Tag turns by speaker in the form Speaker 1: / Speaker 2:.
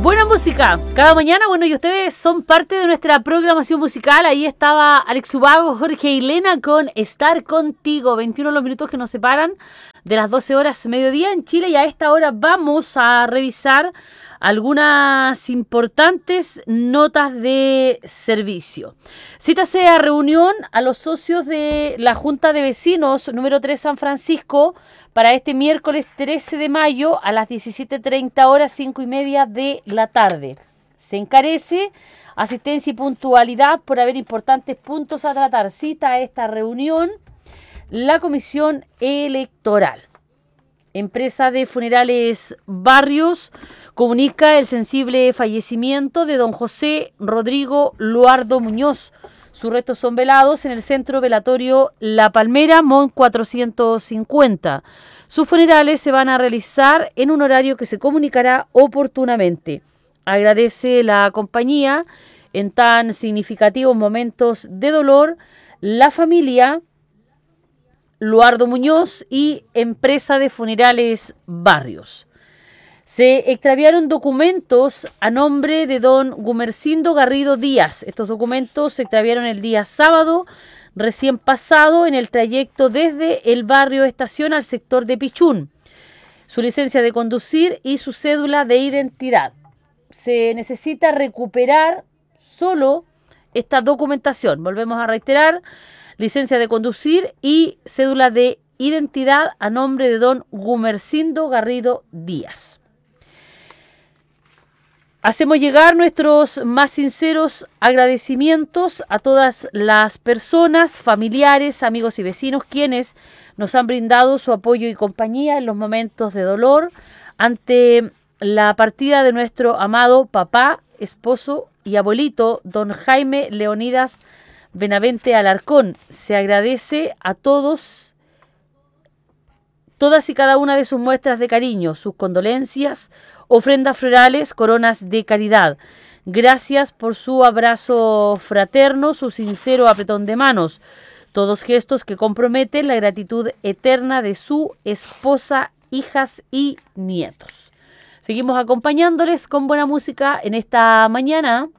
Speaker 1: Buena música, cada mañana, bueno, y ustedes son parte de nuestra programación musical. Ahí estaba Alex Ubago, Jorge y Lena con Estar Contigo, 21 los minutos que nos separan de las 12 horas mediodía en Chile, y a esta hora vamos a revisar algunas importantes notas de servicio. Cítase a reunión a los socios de la Junta de Vecinos número 3 San Francisco para este miércoles 13 de mayo a las 17:30 horas, 5:30 de la tarde. Se encarece asistencia y puntualidad por haber importantes puntos a tratar. Cita a esta reunión la Comisión Electoral. Empresa de Funerales Barrios comunica el sensible fallecimiento de don José Rodrigo Luardo Muñoz. Sus restos son velados en el Centro Velatorio La Palmera, Mont 450. Sus funerales se van a realizar en un horario que se comunicará oportunamente. Agradece la compañía en tan significativos momentos de dolor la familia Luardo Muñoz y Empresa de Funerales Barrios. Se extraviaron documentos a nombre de don Gumercindo Garrido Díaz. Estos documentos se extraviaron el día sábado recién pasado en el trayecto desde el barrio Estación al sector de Pichún. Su licencia de conducir y su cédula de identidad. Se necesita recuperar solo esta documentación. Volvemos a reiterar, licencia de conducir y cédula de identidad a nombre de don Gumercindo Garrido Díaz. Hacemos llegar nuestros más sinceros agradecimientos a todas las personas, familiares, amigos y vecinos quienes nos han brindado su apoyo y compañía en los momentos de dolor ante la partida de nuestro amado papá, esposo y abuelito, don Jaime Leonidas Benavente Alarcón. Se agradece a todos, todas y cada una de sus muestras de cariño, sus condolencias, ofrendas florales, coronas de caridad. Gracias por su abrazo fraterno, su sincero apretón de manos. Todos gestos que comprometen la gratitud eterna de su esposa, hijas y nietos. Seguimos acompañándoles con buena música en esta mañana.